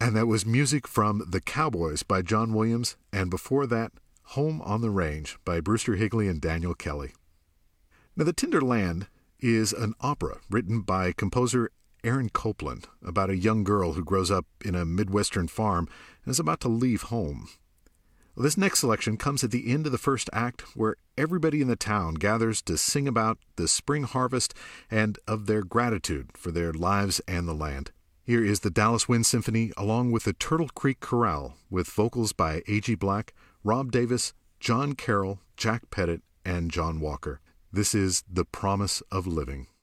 And that was music from The Cowboys by John Williams, and before that, Home on the Range by Brewster Higley and Daniel Kelly. Now, The Tender Land is an opera written by composer Aaron Copland about a young girl who grows up in a Midwestern farm and is about to leave home. Well, this next selection comes at the end of the first act, where everybody in the town gathers to sing about the spring harvest and of their gratitude for their lives and the land. Here is the Dallas Wind Symphony along with the Turtle Creek Chorale with vocals by A.G. Black, Rob Davis, John Carroll, Jack Pettit, and John Walker. This is The Promise of Living.